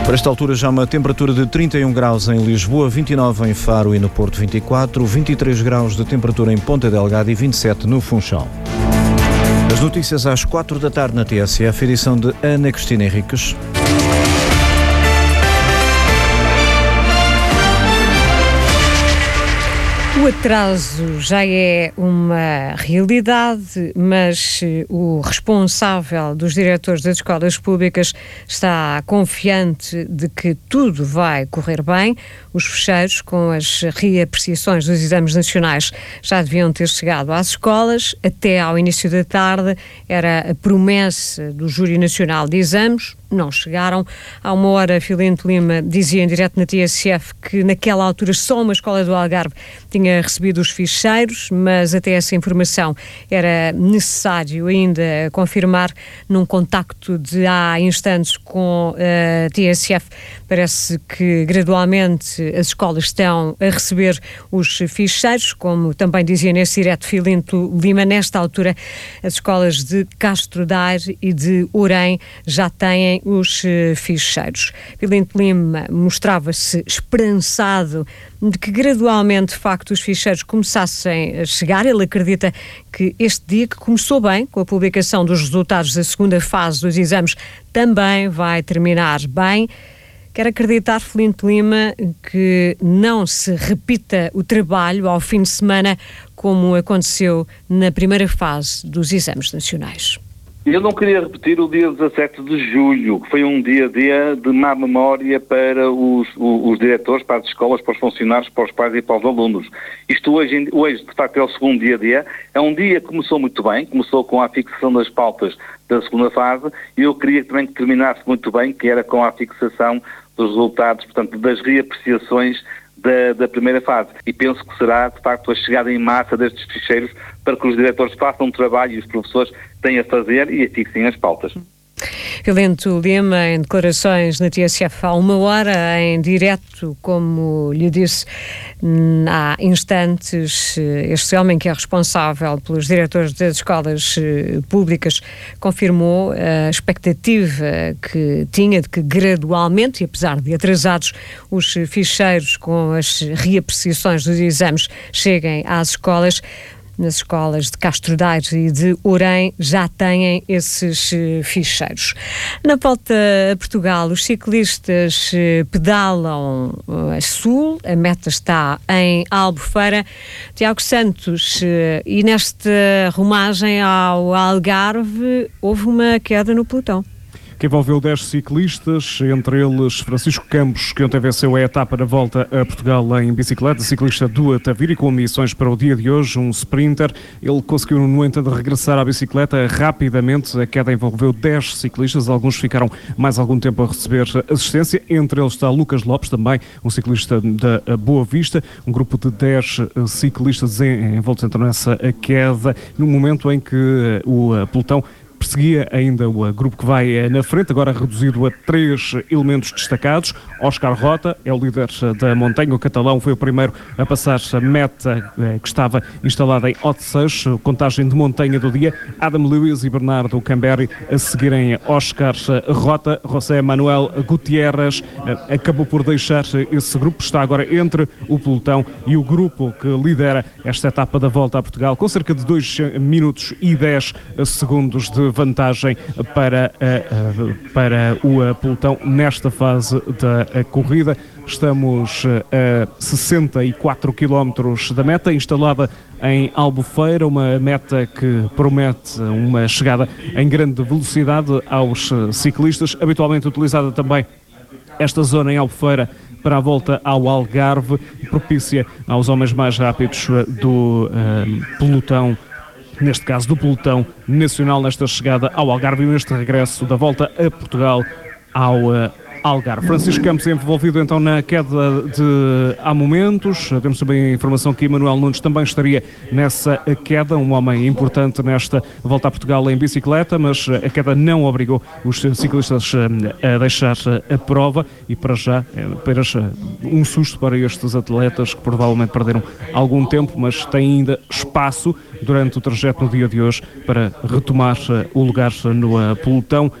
Para esta altura já uma temperatura de 31 graus em Lisboa, 29 em Faro e no Porto 24, 23 graus de temperatura em Ponta Delgada e 27 no Funchal. As notícias às 4 da tarde na TSF, edição de Ana Cristina Henriques. O atraso já é uma realidade, mas o responsável dos diretores das escolas públicas está confiante de que tudo vai correr bem. Os fecheiros com as reapreciações dos exames nacionais já deviam ter chegado às escolas. Até ao início da tarde era a promessa do Júri Nacional de Exames. Não chegaram. Há uma hora, Filinto Lima dizia em direto na TSF que naquela altura só uma escola do Algarve tinha recebido os ficheiros, mas até essa informação era necessário ainda confirmar num contacto de há instantes com a TSF. Parece que gradualmente as escolas estão a receber os ficheiros, como também dizia nesse direto Filinto Lima. Nesta altura, as escolas de Castro Daire e de Orém já têm os ficheiros. Filinto Lima mostrava-se esperançado de que gradualmente, de facto, os ficheiros começassem a chegar. Ele acredita que este dia, que começou bem, com a publicação dos resultados da segunda fase dos exames, também vai terminar bem. Quero acreditar, Filinto Lima, que não se repita o trabalho ao fim de semana como aconteceu na primeira fase dos exames nacionais. Eu não queria repetir o dia 17 de julho, que foi um dia de má memória para os diretores, para as escolas, para os funcionários, para os pais e para os alunos. Isto hoje de facto, é o segundo dia. É um dia que começou muito bem, começou com a fixação das pautas da segunda fase, e eu queria também que terminasse muito bem, que era com a fixação dos resultados, portanto, das reapreciações da primeira fase. E penso que será, de facto, a chegada em massa destes ficheiros para que os diretores façam um trabalho e os professores têm a fazer e fixem as pautas. Filinto Lima, em declarações na TSF há uma hora, em direto, como lhe disse há instantes, este homem que é responsável pelos diretores das escolas públicas confirmou a expectativa que tinha de que gradualmente, e apesar de atrasados, os ficheiros com as reapreciações dos exames cheguem às escolas. Nas escolas de Castro Daire e de Orém já têm esses ficheiros. Na volta a Portugal, os ciclistas pedalam a sul, a meta está em Albufeira. Tiago Santos, e nesta rumagem ao Algarve houve uma queda no pelotão. Que envolveu 10 ciclistas, entre eles Francisco Campos, que ontem venceu a etapa da volta a Portugal em bicicleta, ciclista do Tavira, com missões para o dia de hoje, um sprinter. Ele conseguiu, no entanto, regressar à bicicleta rapidamente. A queda envolveu 10 ciclistas, alguns ficaram mais algum tempo a receber assistência. Entre eles está Lucas Lopes, também um ciclista da Boa Vista. Um grupo de 10 ciclistas envoltos então nessa queda, no momento em que o pelotão perseguia ainda o grupo que vai na frente, agora reduzido a 3 elementos destacados. Óscar Rota é o líder da montanha, o catalão foi o primeiro a passar a meta que estava instalada em Odeceixe, contagem de montanha do dia. Adam Lewis e Bernardo Camberi a seguirem Óscar Rota. José Manuel Gutierrez acabou por deixar esse grupo, está agora entre o pelotão e o grupo que lidera esta etapa da volta a Portugal, com cerca de 2 minutos e 10 segundos de vantagem para o pelotão nesta fase da corrida. Estamos a 64 km da meta, instalada em Albufeira, uma meta que promete uma chegada em grande velocidade aos ciclistas, habitualmente utilizada também esta zona em Albufeira para a volta ao Algarve, propícia aos homens mais rápidos do pelotão, neste caso do pelotão nacional, nesta chegada ao Algarve e neste regresso da volta a Portugal ao Algarve. Francisco Campos é envolvido então na queda há momentos. Temos também a informação que Emanuel Nunes também estaria nessa queda, um homem importante nesta volta a Portugal em bicicleta, mas a queda não obrigou os ciclistas a deixar a prova e para já apenas um susto para estes atletas que provavelmente perderam algum tempo, mas têm ainda espaço durante o trajeto no dia de hoje para retomar o lugar no pelotão.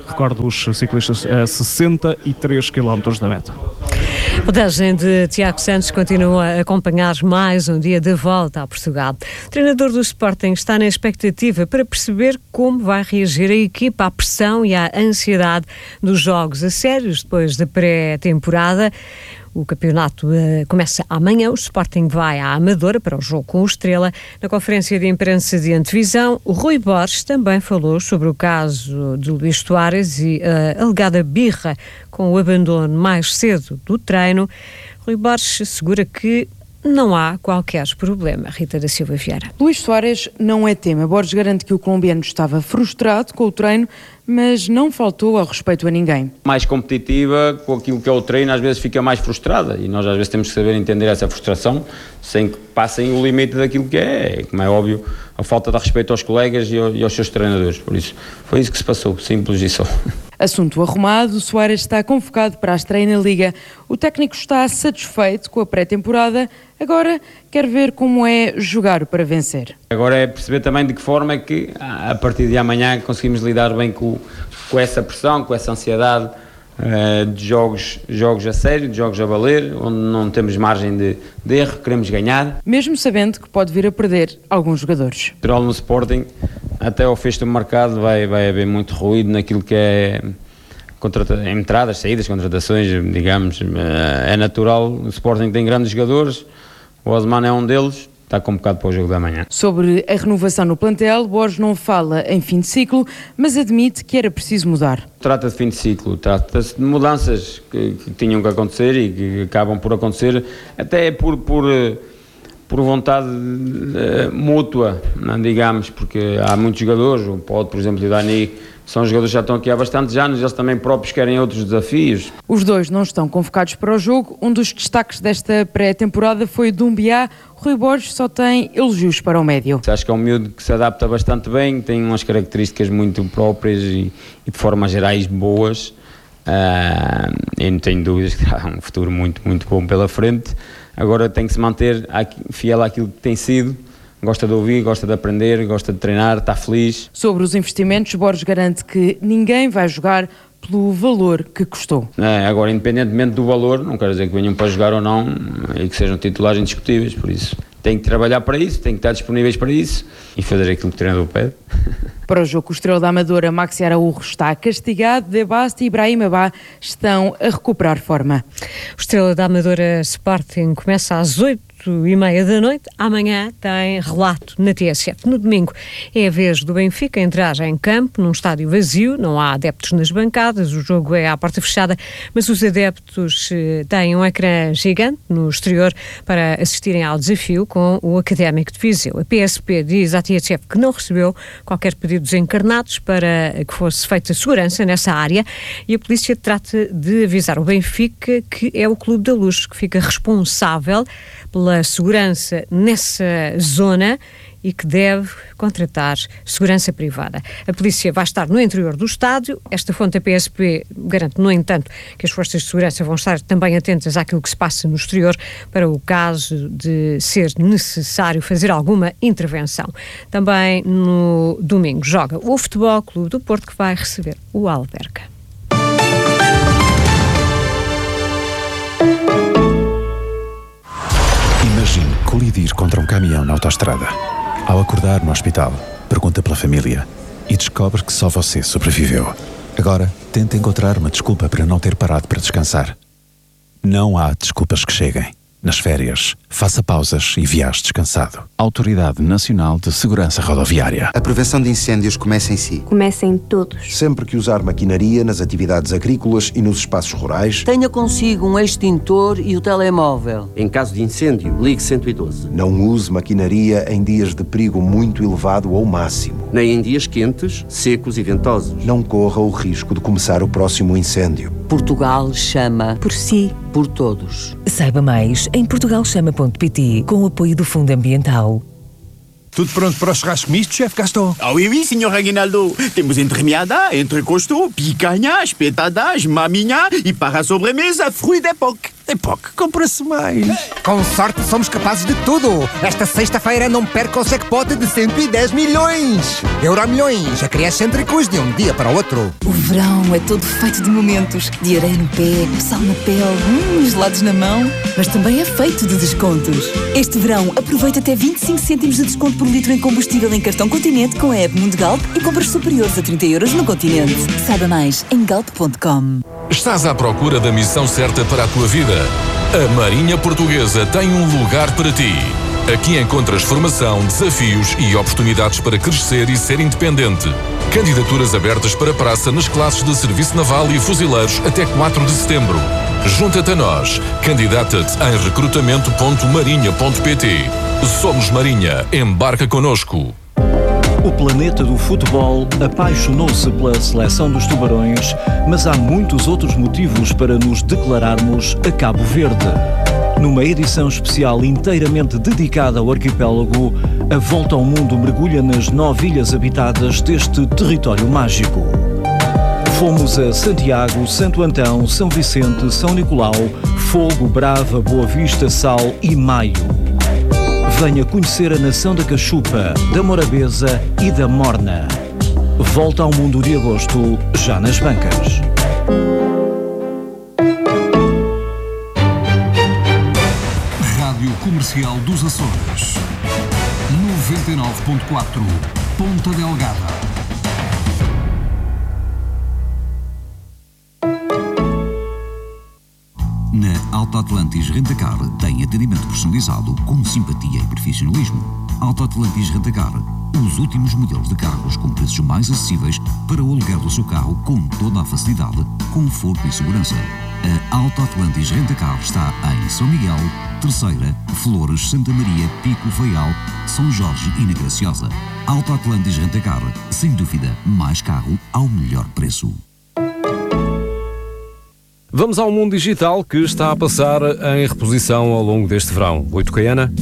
recordo os ciclistas a 63 km da meta. A rodagem de Tiago Santos continua a acompanhar mais um dia de volta a Portugal. O treinador do Sporting está na expectativa para perceber como vai reagir a equipa à pressão e à ansiedade dos jogos a sérios depois da pré-temporada. O campeonato começa amanhã. O Sporting vai à Amadora para o jogo com o Estrela. Na conferência de imprensa de antevisão, o Rui Borges também falou sobre o caso de Luís Soares e a alegada birra com o abandono mais cedo do treino. Rui Borges assegura que não há qualquer problema. Rita da Silva Vieira. Luís Soares não é tema. Borges garante que o colombiano estava frustrado com o treino, mas não faltou ao respeito a ninguém. Mais competitiva com aquilo que é o treino, às vezes fica mais frustrada e nós às vezes temos que saber entender essa frustração sem que passem o limite daquilo que é, como é óbvio, a falta de respeito aos colegas e aos seus treinadores. Por isso, foi isso que se passou, simples e só. Assunto arrumado, Soares está convocado para a estreia na Liga. O técnico está satisfeito com a pré-temporada, agora quer ver como é jogar para vencer. Agora é perceber também de que forma é que a partir de amanhã conseguimos lidar bem com essa pressão, com essa ansiedade de jogos a sério, de jogos a valer, onde não temos margem de erro, queremos ganhar. Mesmo sabendo que pode vir a perder alguns jogadores. No Sporting, até ao fecho do mercado vai haver muito ruído naquilo que é entradas, saídas, contratações, digamos. É natural, o Sporting tem grandes jogadores, o Osman é um deles, está convocado para o jogo da manhã. Sobre a renovação no plantel, Borges não fala em fim de ciclo, mas admite que era preciso mudar. Trata-se de fim de ciclo, trata-se de mudanças que tinham que acontecer e que acabam por acontecer, até por vontade mútua, digamos, porque há muitos jogadores, o Pode, por exemplo, e o Dani, são jogadores que já estão aqui há bastantes anos, eles também próprios querem outros desafios. Os dois não estão convocados para o jogo. Um dos destaques desta pré-temporada foi Doumbia. Rui Borges só tem elogios para o médio. Acho que é um miúdo que se adapta bastante bem, tem umas características muito próprias e de formas gerais boas. Eu não tenho dúvidas que há um futuro muito, muito bom pela frente. Agora tem que se manter fiel àquilo que tem sido. Gosta de ouvir, gosta de aprender, gosta de treinar, está feliz. Sobre os investimentos, Borges garante que ninguém vai jogar pelo valor que custou. Agora, independentemente do valor, não quero dizer que venham para jogar ou não e que sejam titulares indiscutíveis, por isso tem que trabalhar para isso, tem que estar disponíveis para isso e fazer aquilo que o treinador pede. Para o jogo com o Estrela da Amadora, Maxi Araújo está castigado, De Bast e Ibrahim Abá estão a recuperar forma. O Estrela da Amadora Sporting começa às 8h30 da noite. Amanhã tem relato na TSF. No domingo é a vez do Benfica entrar em campo num estádio vazio, não há adeptos nas bancadas, o jogo é à porta fechada, mas os adeptos têm um ecrã gigante no exterior para assistirem ao desafio com o Académico de Viseu. A PSP diz à TSF que não recebeu qualquer pedido dos encarnados para que fosse feita segurança nessa área e a polícia trata de avisar o Benfica que é o Clube da Luz que fica responsável pela segurança nessa zona e que deve contratar segurança privada. A polícia vai estar no interior do estádio. Esta fonte da PSP garante, no entanto, que as forças de segurança vão estar também atentas àquilo que se passa no exterior para o caso de ser necessário fazer alguma intervenção. Também no domingo joga o Futebol Clube do Porto, que vai receber o Alverca. Imagine colidir contra um caminhão na autoestrada. Ao acordar no hospital, pergunta pela família e descobre que só você sobreviveu. Agora, tenta encontrar uma desculpa para não ter parado para descansar. Não há desculpas que cheguem. Nas férias, faça pausas e viaje descansado. Autoridade Nacional de Segurança Rodoviária. A prevenção de incêndios começa em si. Começa em todos. Sempre que usar maquinaria nas atividades agrícolas e nos espaços rurais, tenha consigo um extintor e o telemóvel. Em caso de incêndio, ligue 112. Não use maquinaria em dias de perigo muito elevado ou máximo. Nem em dias quentes, secos e ventosos. Não corra o risco de começar o próximo incêndio. Portugal chama por si, por todos. Saiba mais em portugalchama.pt com o apoio do Fundo Ambiental. Tudo pronto para o churrasco misto, chefe Gaston? Oui, senhor Aguinaldo. Temos entremeada, entrecosto, picanha, espetadas, maminha e para a sobremesa, fruit d'époque. Epoque, compra-se mais. Com sorte somos capazes de tudo. Esta sexta-feira não perca o jackpot de 110 milhões. Euromilhões, acrescêntricos de um dia para o outro. O verão é todo feito de momentos. De areia no pé, sal na pele, gelados na mão. Mas também é feito de descontos. Este verão aproveita até 25 cêntimos de desconto por litro em combustível em cartão Continente com a app Mundo Galp e compras superiores a 30 euros no Continente. Saiba mais em galp.com. Estás à procura da missão certa para a tua vida? A Marinha Portuguesa tem um lugar para ti. Aqui encontras formação, desafios e oportunidades para crescer e ser independente. Candidaturas abertas para praça nas classes de Serviço Naval e Fuzileiros até 4 de setembro. Junta-te a nós. Candidata-te em recrutamento.marinha.pt. Somos Marinha. Embarca connosco. O planeta do futebol apaixonou-se pela seleção dos Tubarões, mas há muitos outros motivos para nos declararmos a Cabo Verde. Numa edição especial inteiramente dedicada ao arquipélago, a Volta ao Mundo mergulha nas 9 ilhas habitadas deste território mágico. Fomos a Santiago, Santo Antão, São Vicente, São Nicolau, Fogo, Brava, Boa Vista, Sal e Maio. Venha conhecer a nação da Cachupa, da Morabeza e da Morna. Volta ao Mundo de agosto, já nas bancas. Rádio Comercial dos Açores. 99.4, Ponta Delgada. Na Alta Atlantis Rentacar tem atendimento personalizado com simpatia e profissionalismo. Alta Atlantis Rentacar, os últimos modelos de carros com preços mais acessíveis para o aluguer do seu carro com toda a facilidade, conforto e segurança. A Alta Atlantis Rentacar está em São Miguel, Terceira, Flores, Santa Maria, Pico, Faial, São Jorge e na Graciosa. Alta Atlantis Rentacar, sem dúvida, mais carro ao melhor preço. Vamos ao mundo digital que está a passar em reposição ao longo deste verão. Oi, Tocaiana.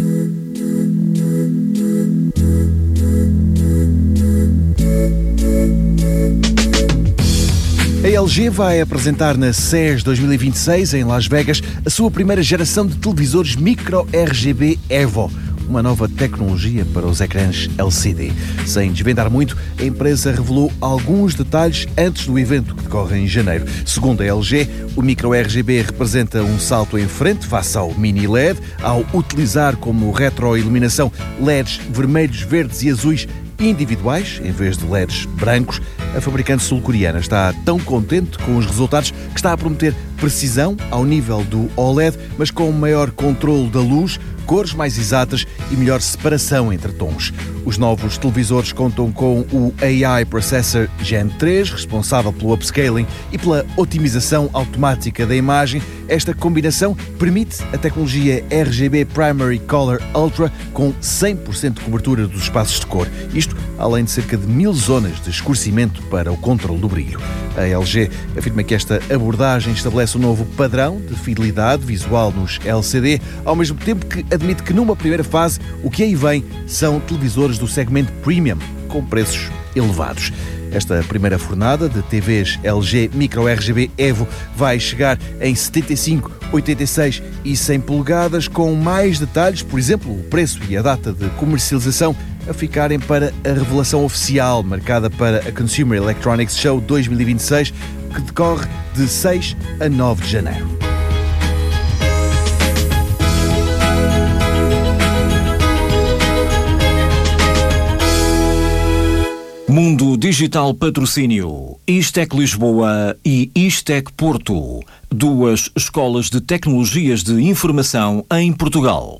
A LG vai apresentar na CES 2026, em Las Vegas, a sua primeira geração de televisores Micro RGB Evo, uma nova tecnologia para os ecrãs LCD. Sem desvendar muito, a empresa revelou alguns detalhes antes do evento, que decorre em janeiro. Segundo a LG, o Micro RGB representa um salto em frente face ao Mini LED, ao utilizar como retroiluminação LEDs vermelhos, verdes e azuis individuais, em vez de LEDs brancos. A fabricante sul-coreana está tão contente com os resultados que está a prometer precisão ao nível do OLED, mas com maior controle da luz, cores mais exatas e melhor separação entre tons. Os novos televisores contam com o AI Processor Gen 3, responsável pelo upscaling e pela otimização automática da imagem. Esta combinação permite a tecnologia RGB Primary Color Ultra com 100% de cobertura dos espaços de cor. Isto além de cerca de 1000 zonas de escurecimento para o controle do brilho. A LG afirma que esta abordagem estabelece um novo padrão de fidelidade visual nos LCD, ao mesmo tempo que admite que numa primeira fase o que aí vem são televisores do segmento Premium, com preços elevados. Esta primeira fornada de TVs LG Micro RGB Evo vai chegar em 75, 86 e 100 polegadas, com mais detalhes, por exemplo, o preço e a data de comercialização, a ficarem para a revelação oficial, marcada para a Consumer Electronics Show 2026, que decorre de 6 a 9 de janeiro. Mundo Digital Patrocínio, Istec Lisboa e Istec Porto, duas escolas de tecnologias de informação em Portugal.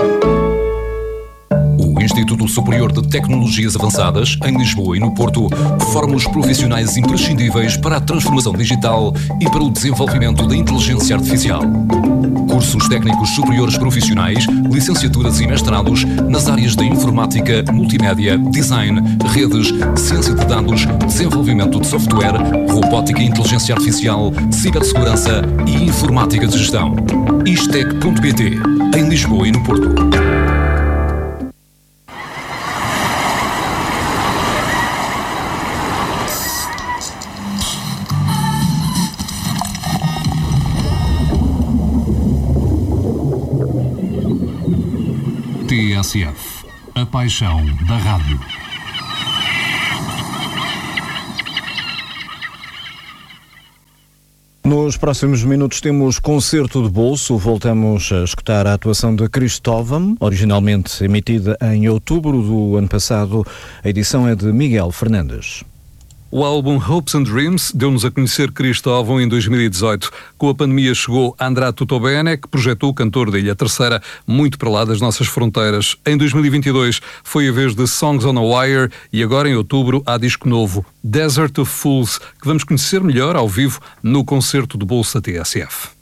O Instituto Superior de Tecnologias Avançadas, em Lisboa e no Porto, forma os profissionais imprescindíveis para a transformação digital e para o desenvolvimento da inteligência artificial. Cursos técnicos superiores profissionais, licenciaturas e mestrados nas áreas da informática, multimédia, design, redes, ciência de dados, desenvolvimento de software, robótica e inteligência artificial, cibersegurança e informática de gestão. Istec.pt, em Lisboa e no Porto. TSF. A paixão da rádio. Nos próximos minutos temos Concerto de Bolso. Voltamos a escutar a atuação de Cristóvão, originalmente emitida em outubro do ano passado. A edição é de Miguel Fernandes. O álbum Hopes and Dreams deu-nos a conhecer Cristóvão em 2018. Com a pandemia chegou Andrá Tutobene, que projetou o cantor da Ilha Terceira muito para lá das nossas fronteiras. Em 2022 foi a vez de Songs on a Wire e agora em outubro há disco novo, Desert of Fools, que vamos conhecer melhor ao vivo no Concerto de Bolso da TSF.